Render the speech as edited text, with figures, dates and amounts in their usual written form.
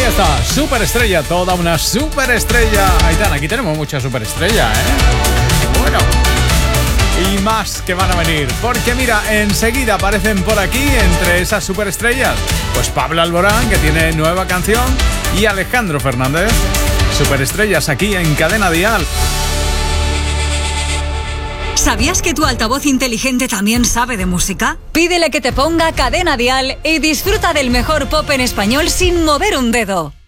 está, superestrella, toda una superestrella. Aitana, aquí tenemos mucha superestrella, ¿eh? Bueno, y más que van a venir, porque mira, enseguida aparecen por aquí, entre esas superestrellas, pues Pablo Alborán, que tiene nueva canción, y Alejandro Fernández. Superestrellas aquí en Cadena Dial. ¿Sabías que tu altavoz inteligente también sabe de música? Pídele que te ponga Cadena Dial y disfruta del mejor pop en español sin mover un dedo.